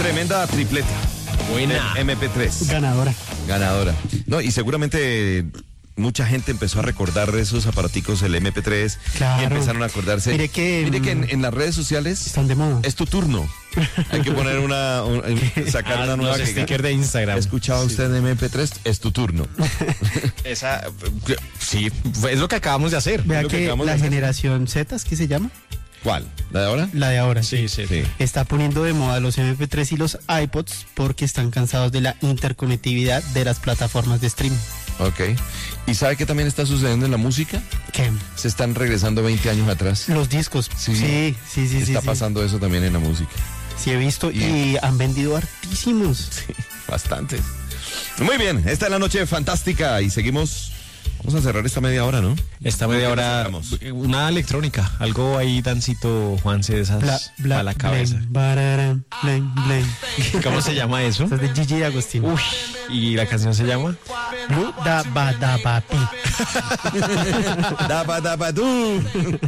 Tremenda tripleta. Buena. MP3. Ganadora. No, y seguramente mucha gente empezó a recordar esos aparaticos, el MP3. Claro. Y empezaron a acordarse. Mire que en las redes sociales están de moda. es tu turno. Hay que poner sacar una nueva sticker de Instagram. ¿Escuchaba usted MP3? Es tu turno. Sí, es lo que acabamos de hacer. Vea lo que que acabamos de la hacer. generación Z, ¿qué se llama? ¿Cuál? ¿La de ahora? La de ahora. Sí. Está poniendo de moda los MP3 y los iPods porque están cansados de la interconectividad de las plataformas de streaming. Ok. ¿Y sabe qué también está sucediendo en la música? ¿Qué? Se están regresando 20 años atrás. Los discos. Sí. Sí. Está pasando eso también en la música. Sí, he visto y han vendido hartísimos. Sí, bastantes. Muy bien, esta es la noche fantástica y seguimos. Vamos a cerrar esta media hora, ¿no? Esta media hora, sacamos? una electrónica, algo ahí, Dancito, Juanse, de esas Bla, a la cabeza. blen, bararam, blen, blen. ¿Cómo se llama eso? Esta es de Gigi Agostino. Uy, ¿y la canción se llama? Blue da ba pi. Daba, daba, du.